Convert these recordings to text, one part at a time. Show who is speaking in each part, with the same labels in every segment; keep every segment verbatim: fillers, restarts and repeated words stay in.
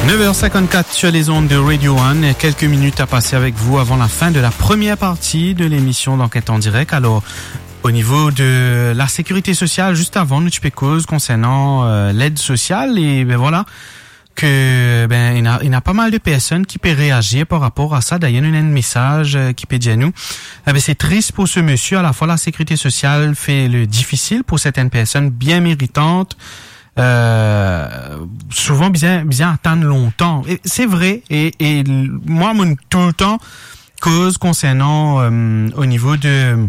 Speaker 1: neuf heures cinquante-quatre sur les ondes de Radio One. Quelques minutes à passer avec vous avant la fin de la première partie de l'émission d'Enquête en direct. Alors, au niveau de la sécurité sociale, juste avant, nous tu peux cause concernant euh, l'aide sociale et ben voilà que ben il y a, il y a pas mal de personnes qui peuvent réagir par rapport à ça. D'ailleurs, il y a un message qui peut dire à nous. Eh ben c'est triste pour ce monsieur. À la fois, la sécurité sociale fait le difficile pour certaines personnes bien méritantes. Euh, souvent bien bien attendre longtemps. Et c'est vrai. Et, et moi, mon tout le temps cause concernant euh, au niveau de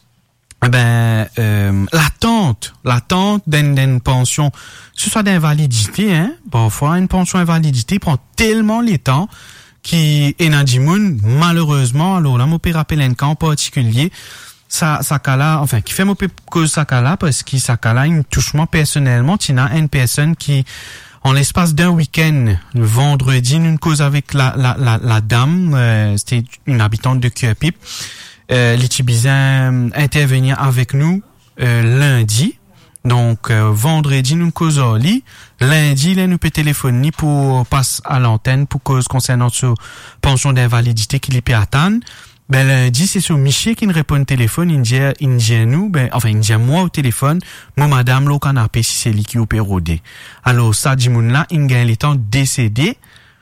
Speaker 1: ben euh, l'attente, l'attente d'une, d'une pension, que ce soit d'invalidité, hein. Parfois, une pension invalidité prend tellement les temps qui est dans du monde, malheureusement. Alors là, mon père rappelle un cas en particulier. Ça, ça cala, enfin, qui fait mon père cause ça cala parce que ça cala, il me touche moi personnellement. Tu as une personne qui, en l'espace d'un week-end, le vendredi, nous cause avec la, la, la, la dame, euh, c'était une habitante de Cuepipe. Euh, les Tibizins intervenir avec nous euh, lundi. Donc, euh, vendredi, nous cause au lit. Lundi, là, nous peut téléphoner pour passer à l'antenne pour cause concernant ce pension d'invalidité qu'il y peut attendre. Ben, lundi, c'est sur Michel qui nous répond au téléphone. Il dit, il dit nous, ben, enfin, il dit moi au téléphone, moi, madame, le canapé, si c'est lui qui opère rodé. Alors, ça, dit moun là, il gagne le temps décédé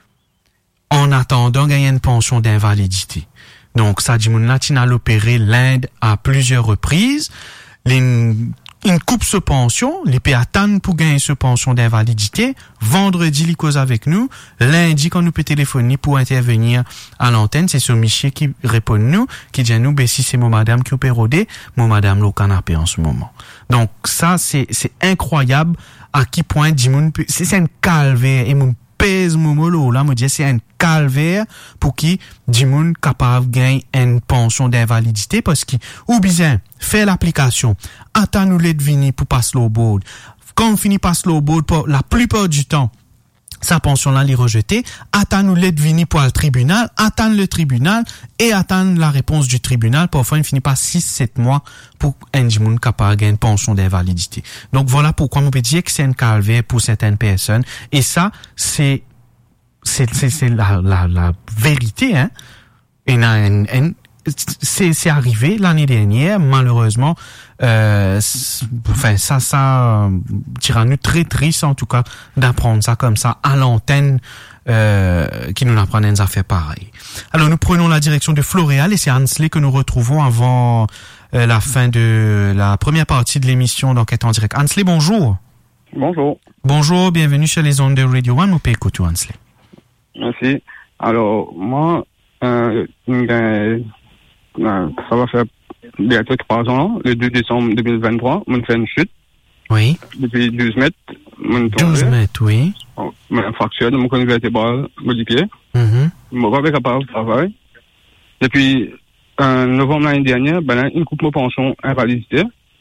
Speaker 1: en attendant gagner une pension d'invalidité. Donc, ça, dit moun là, il a opéré l'Inde à plusieurs reprises. Il coupe ce pension, il peut attendre pour gagner ce pension d'invalidité. Vendredi, il cause avec nous. Lundi, quand nous peut téléphoner pour intervenir à l'antenne, c'est sur Michel qui répond nous, qui dit à nous, ben, si c'est mon madame qui opère rodé, mon madame le canapé en ce moment. Donc, ça, c'est, c'est incroyable à qui point dit moun, c'est, c'est un calvaire et mon pèse momolo là me dit c'est un calvaire pour qui du monde capable gagner une pension d'invalidité parce que ou bien faire l'application attend nous l'aide venir pour passer le board quand on finit passer le board pour la plupart du temps sa pension là est rejetée, attend nous l'aide venir pour le tribunal, attend le tribunal et attend la réponse du tribunal. Parfois, il finit pas six sept mois pour un monde capable de gagner une pension d'invalidité. Donc voilà pourquoi on peut dire que c'est un calvaire pour certaines personnes. Et ça, c'est c'est c'est, c'est la, la la vérité, hein. Et un, un, c'est c'est arrivé l'année dernière, malheureusement. Euh, enfin ça ça tira nous très triste en tout cas d'apprendre ça comme ça à l'antenne euh, qui nous apprend des affaires pareilles. Alors nous prenons la direction de Floréal et c'est Hansley que nous retrouvons avant euh, la fin de la première partie de l'émission d'Enquête en direct. Hansley, bonjour.
Speaker 2: Bonjour.
Speaker 1: Bonjour, bienvenue sur les ondes de Radio One. Nous peut écouter Hansley.
Speaker 2: Merci. Alors moi euh, euh, euh, ça va faire bientôt trois ans, le deux décembre deux mille vingt-trois, on fait une chute.
Speaker 1: Oui.
Speaker 2: Depuis douze mètres, on tombe.
Speaker 1: douze mètres, oui.
Speaker 2: On fractionne mon colonne vertébrale, mon pied.
Speaker 1: Mm-hmm.
Speaker 2: Mon corps est capable de travailler. Depuis euh, novembre l'année dernière, ben là, une coupe mon pension invalidité.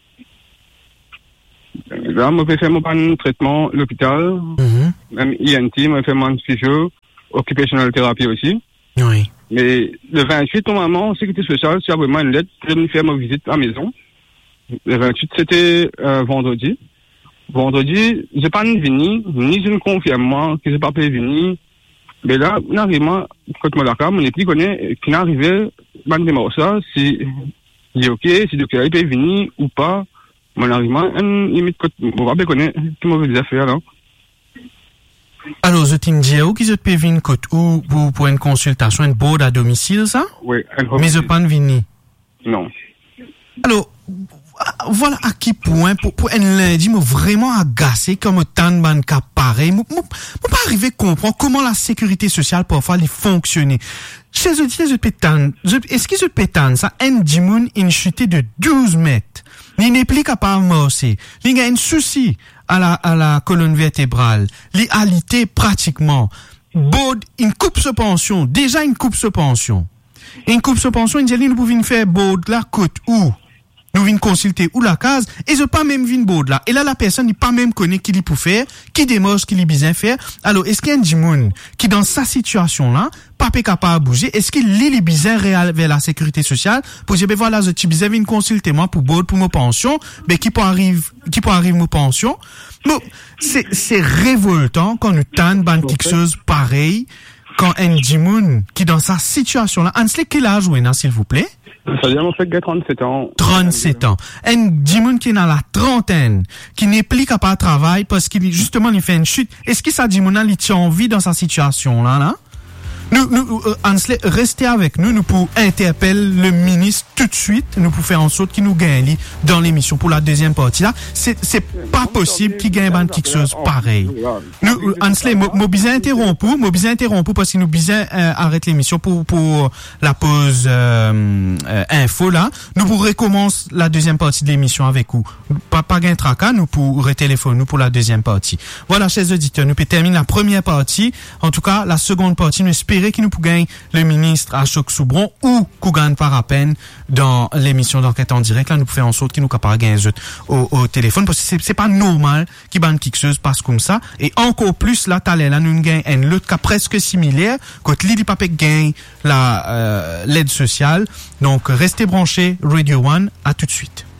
Speaker 2: Là, on fait faire mon traitement à l'hôpital.
Speaker 1: Mm-hmm.
Speaker 2: Même I N T, on fait mon physio, occupational therapy aussi.
Speaker 1: Oui.
Speaker 2: Mais le vingt-huit, normalement, Sécurité sociale, c'est vraiment une lettre pour me faire ma visite à la maison. Le vingt-huit, c'était euh, vendredi. Vendredi, j'ai pas ni venu, ni je ne confirme moi que j'ai pas pu venir. Mais là, normalement, quand moi d'accord, mon équipe connaît qu'il est arrivé, ban de ça, si il est ok, si le docteur peut venir ou pas. Mon arrivement, une limite, on va pas connaître tout mauvais affaires là.
Speaker 1: Alors, je t'ai dit où qu'ils peuvent venir ou pour, pour une consultation, une board à domicile, ça?
Speaker 2: Oui,
Speaker 1: mais je pas venir.
Speaker 2: Non.
Speaker 1: Alors, voilà à qui point, pour, pour un lundi, moi vraiment agacé comme tant de ban cas pareil. Moi, moi, moi pas arriver à comprendre comment la sécurité sociale parfois les fonctionner. Chez eux, je pétane, est-ce qu'ils se pétane, ça, un dimoun, une chute de douze mètres. Il n'est plus capable de marcher. Il y a un souci à la, à la colonne vertébrale. Il a alité pratiquement. Bod, une coupe de pension. Déjà, une coupe de pension. Une coupe de pension, il dit, nous pouvons faire bod, la côte, où? nous venons consulter ou la case, et je pas même vin board là. Et là, la personne n'est pas même connaît qui l'y pour faire, qui démarche, qui l'y bien faire. Alors, est-ce qu'il y a un Jimoun qui, dans sa situation là, pas capable de bouger, est-ce qu'il lit les bizarres réels vers la sécurité sociale, pour dire, ben voilà, je suis bizarre, vin consulter moi pour board, pour mon pension, ben qui peut arriver, qui peut arriver mon pension. Bon, c'est, c'est révoltant quand nous tannent ban quelque chose pareil, quand un Jimoun qui, dans sa situation là, Ansley, quel âge, oui, s'il vous plaît?
Speaker 2: Ça vient en fait de trente-sept ans.
Speaker 1: trente-sept ans. Un Jimoun qui est dans la trentaine, qui n'est plus capable de travailler parce qu'il, justement, il fait une chute. Est-ce que ça Jimoun là, il tient envie dans sa situation là, là? Nous, nous, euh, Ansley, restez avec nous. Nous pouvons interpeller le ministre tout de suite. Nous pouvons faire en sorte qu'il nous gagne dans l'émission pour la deuxième partie. Là, c'est, c'est pas possible qu'il gagne ban quelque chose pareil. Nous, Ansley, moi, bien interrompu, moi, bien interrompu parce que nous bien euh, arrête l'émission pour pour la pause euh, euh, info là. Nous pourrons recommencer la deuxième partie de l'émission avec vous. Pas pas gain tracas, nous pourrons retéléphoner nous pour la deuxième partie. Voilà, chers auditeurs, nous pouvons terminer la première partie. En tout cas, la seconde partie, nous espérons qui nous pour gagner le ministre Ashok Soubron ou qu'on gagne par à peine dans l'émission d'enquête en direct. Là, nous pouvons faire en sorte qu'il nous capable gagner au, au téléphone parce que c'est, c'est pas normal qu'il banne quelque chose passe comme ça. Et encore plus, là, t'as là, nous gagne un autre cas presque similaire quand Lily Papek gagne la, euh, l'aide sociale. Donc, restez branchés, Radio One. À tout de suite.